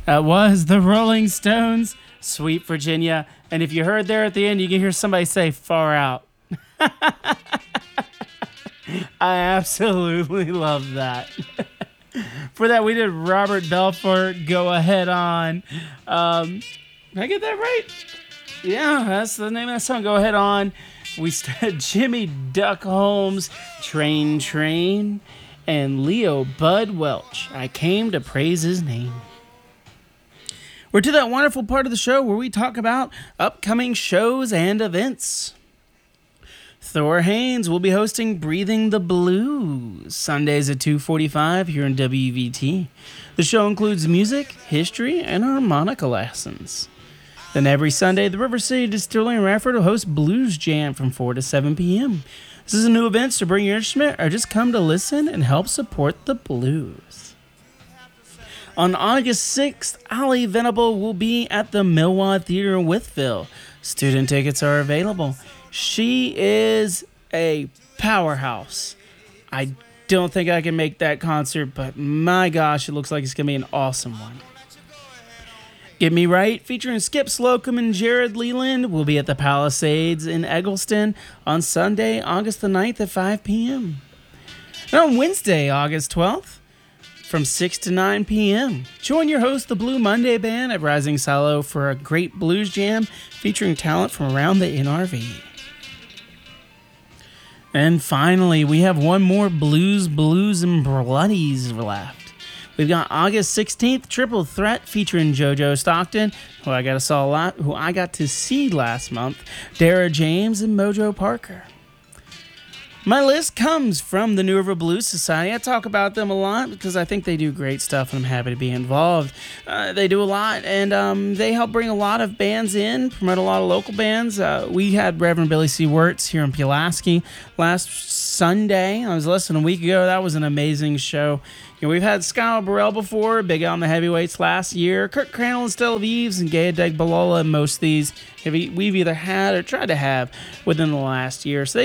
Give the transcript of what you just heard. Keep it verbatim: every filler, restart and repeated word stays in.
That was the Rolling Stones, Sweet Virginia. And if you heard there at the end, you can hear somebody say far out. I absolutely love that. For that, we did Robert Belfort, Go Ahead On. Um, did I get that right? Yeah, that's the name of that song, Go Ahead On. We started Jimmy Duck Holmes, Train Train, and Leo Bud Welch, I Came to Praise His Name. We're to that wonderful part of the show where we talk about upcoming shows and events. Thor Haynes will be hosting Breathing the Blues Sundays at two forty-five here in W V T. The show includes music, history, and harmonica lessons. Then every Sunday, the River City Distillery in Radford will host Blues Jam from four to seven p.m. This is a new event, so bring your instrument or just come to listen and help support the blues. On August sixth, Ali Venable will be at the Millwad Theater in Wytheville. Student tickets are available. She is a powerhouse. I don't think I can make that concert, but my gosh, it looks like it's going to be an awesome one. Get Me Right, featuring Skip Slocum and Jared Leland, will be at the Palisades in Eggleston on Sunday, August the ninth at five p.m. And on Wednesday, August twelfth, from six to nine p.m., join your host, the Blue Monday Band, at Rising Silo for a great blues jam featuring talent from around the N R V. And finally, we have one more Blues, Blues, and Bloodies left. We've got August sixteenth, Triple Threat featuring JoJo Stockton, who I got to saw a lot, who I got to see last month, Dara James, and Mojo Parker. My list comes from the New River Blues Society. I talk about them a lot because I think they do great stuff and I'm happy to be involved. Uh, they do a lot, and um, they help bring a lot of bands in, promote a lot of local bands. Uh, we had Reverend Billy C. Wirtz here in Pulaski last Sunday. I was listening a week ago. That was an amazing show. You know, we've had Skylar Burrell before, big out on the heavyweights last year. Kurt Crandall and Stella Eves and Gaya Degbalola, most of these we've either had or tried to have within the last year. So they